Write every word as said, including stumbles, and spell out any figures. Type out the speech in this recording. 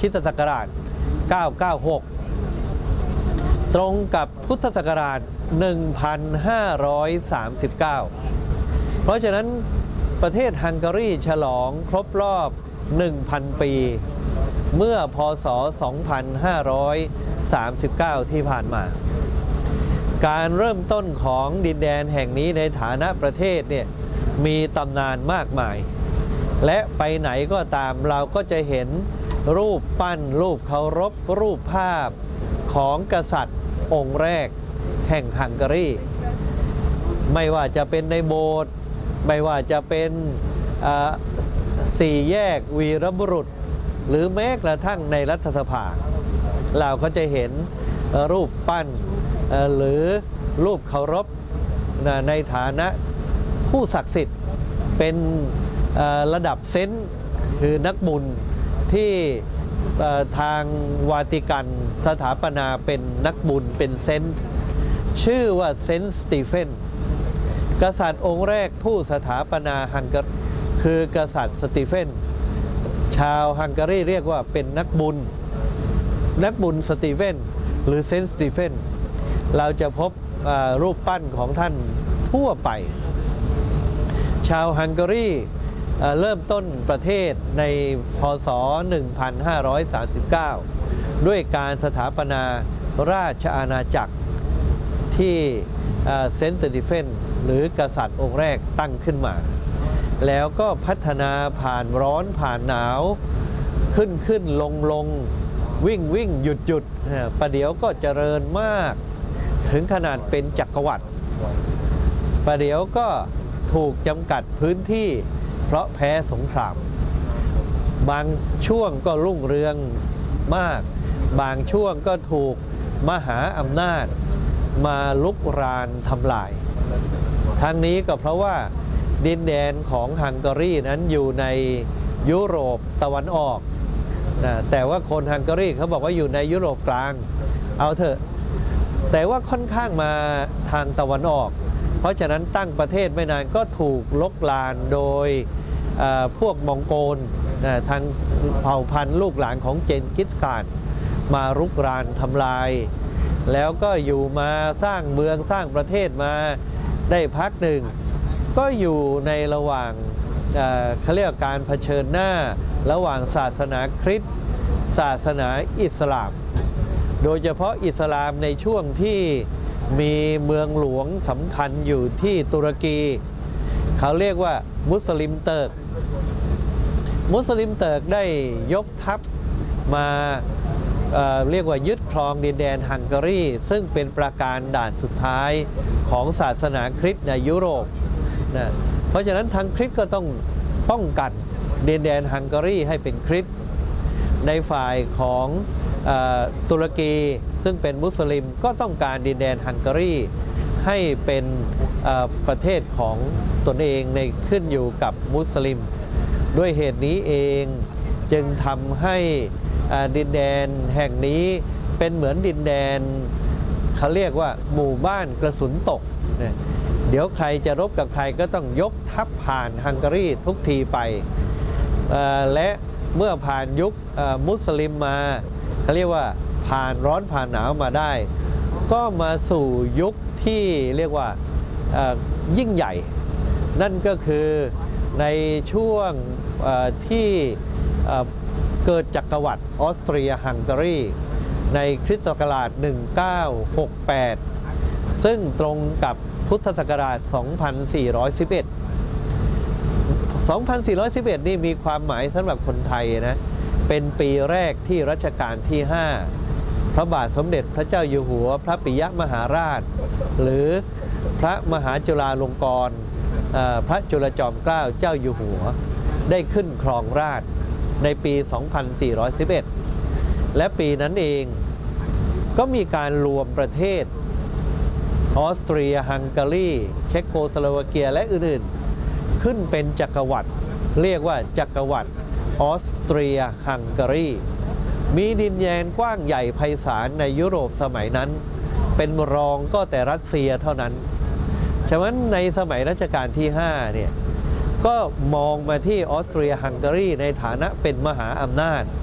คริสตศักราชเก้าเก้าหกตรงกับพุทธศักราชหนึ่งพันห้าร้อยสามสิบเก้าเพราะฉะนั้นประเทศฮังการีฉลองครบรอบ หนึ่งพัน ปีเมื่อพ.ศ. สองพันห้าร้อยสามสิบเก้า ที่ผ่านมาการเริ่มต้นของดินแดนแห่งนี้ในฐานะประเทศเนี่ยมีตำนานมากมายและไปไหนก็ตามเราก็จะเห็นรูปปั้นรูปเคารพรูปภาพของกษัตริย์องค์แรกแห่งฮังการีไม่ว่าจะเป็นในโบสถ์ไม่ว่าจะเป็นสี่แยกวีรบุรุษหรือแม้กระทั่งในรัฐสภาเราก็จะเห็นรูปปั้นหรือรูปเคารพในฐานะผู้ศักดิ์สิทธิ์เป็นระดับเซนต์คือนักบุญที่ทางวาติกันสถาปนาเป็นนักบุญเป็นเซนต์ชื่อว่าเซนต์สตีเฟนกษัตริย์องค์แรกผู้สถาปนาฮังการีคือกษัตริย์สตีเฟนชาวฮังการีเรียกว่าเป็นนักบุญนักบุญสตีเฟนหรือเซนต์สตีเฟนเราจะพบรูปปั้นของท่านทั่วไปชาวฮังการีเริ่มต้นประเทศในพ.ศ. หนึ่งพันห้าร้อยสามสิบเก้า ด้วยการสถาปนาราชอาณาจักรที่เซนต์สตีเฟนหรือกษัตริย์องค์แรกตั้งขึ้นมาแล้วก็พัฒนาผ่านร้อนผ่านหนาวขึ้นขึ้นลงลงวิ่งวิ่งหยุดหยุดประเดี๋ยวก็เจริญมากถึงขนาดเป็นจักรวรรดิประเดี๋ยวก็ถูกจำกัดพื้นที่เพราะแพ้สงครามบางช่วงก็รุ่งเรืองมากบางช่วงก็ถูกมหาอำนาจมาลุกรานทำลายทั้งนี้ก็เพราะว่าดินแดนของฮังการีนั้นอยู่ในยุโรปตะวันออกนะแต่ว่าคนฮังการีเขาบอกว่าอยู่ในยุโรปกลางเอาเถอะแต่ว่าค่อนข้างมาทางตะวันออกเพราะฉะนั้นตั้งประเทศไม่นานก็ถูกลบลานโดยพวกมองโกลนะทางเผ่าพันธุ์ลูกหลานของเจนกิสข่านมารุกรานทำลายแล้วก็อยู่มาสร้างเมืองสร้างประเทศมาได้พักหนึ่งก็อยู่ในระหว่างเขาเรียกการเผชิญหน้าระหว่างศาสนาคริสต์ศาสนาอิสลามโดยเฉพาะอิสลามในช่วงที่มีเมืองหลวงสำคัญอยู่ที่ตุรกีเขาเรียกว่ามุสลิมเติร์กมุสลิมเติร์กได้ยกทัพมาเอ่อเรียกว่ายึดครองดินแดนฮังการีซึ่งเป็นประการด่านสุดท้ายของศาสนาคริสต์ในยุโรปนะเพราะฉะนั้นทางคริสต์ก็ต้องป้องกันดินแดนฮังการีให้เป็นคริสต์ในฝ่ายของตุรกีซึ่งเป็นมุสลิมก็ต้องการดินแดนฮังการีให้เป็นประเทศของตนเองในขึ้นอยู่กับมุสลิมด้วยเหตุนี้เองจึงทำให้ดินแดนแห่งนี้เป็นเหมือนดินแดนเขาเรียกว่าหมู่บ้านกระสุนตกเดี๋ยวใครจะรบกับใครก็ต้องยกทัพผ่านฮังการีทุกทีไปและเมื่อผ่านยุคมุสลิมมาเขาเรียกว่าผ่านร้อนผ่านหนาวมาได้ก็มาสู่ยุคที่เรียกว่ายิ่งใหญ่นั่นก็คือในช่วงที่เกิดจักรวรรดิออสเตรียฮังการีในคริสตศักราชหนึ่งพันเก้าร้อยหกสิบแปดซึ่งตรงกับพุทธศักราชสองพันสี่ร้อยสิบเอ็ด สองพันสี่ร้อยสิบเอ็ดนี่มีความหมายสำหรับคนไทยนะเป็นปีแรกที่รัชกาลที่ห้าพระบาทสมเด็จพระเจ้าอยู่หัวพระปิยมหาราชหรือพระมหาจุฬาลงกรณ์พระจุลจอมเกล้าเจ้าอยู่หัวได้ขึ้นครองราชย์ในปี สองพันสี่ร้อยสิบเอ็ด และปีนั้นเองก็มีการรวมประเทศออสเตรียฮังการีเช็กโกสโลวาเกียและอื่นๆขึ้นเป็นจักรวรรดิเรียกว่าจักรวรรดิออสเตรียฮังการีมีดินแดนกว้างใหญ่ไพศาลในยุโรปสมัยนั้นเป็นรองก็แต่รัสเซียเท่านั้นฉะนั้นในสมัยรัชกาลที่ห้าเนี่ยก็มองมาที่ออสเตรียฮังการีในฐานะเป็นมหาอำนาจ